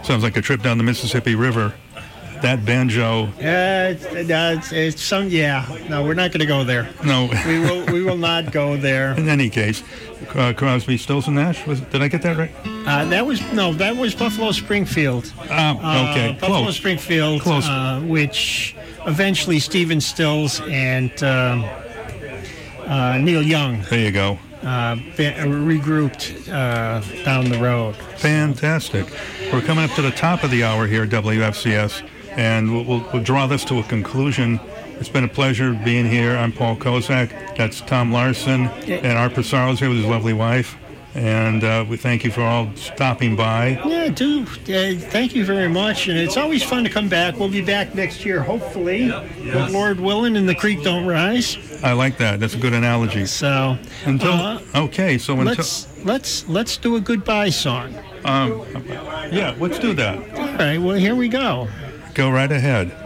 Sounds like a trip down the Mississippi River. That banjo. It's some. Yeah. No, we're not going to go there. No. We will not go there. In any case, Crosby, Stills and Nash. Did I get that right? That was Buffalo Springfield. Okay. Buffalo Close. Springfield, Close. Which eventually Stephen Stills and Neil Young. There you go. Regrouped down the road. Fantastic. We're coming up to the top of the hour here at WFCS, and we'll draw this to a conclusion. It's been a pleasure being here. I'm Paul Kozak. That's Tom Larson, and Art Pissarro's here with his lovely wife. And we thank you for all stopping by. Yeah, thank you very much. And it's always fun to come back. We'll be back next year, hopefully, with Lord willing and the creek don't rise. I like that. That's a good analogy. So let's do a goodbye song. Yeah, let's do that. All right. Well, here we go. Go right ahead.